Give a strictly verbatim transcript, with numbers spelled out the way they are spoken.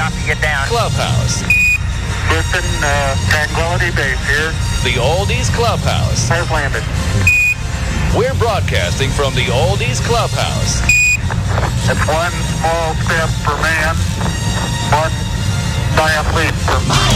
Copy you down. Clubhouse. Houston, uh, Tranquility Base here. The Oldies Clubhouse. I've landed. We're broadcasting from the Oldies Clubhouse. It's one small step for man, one giant leap for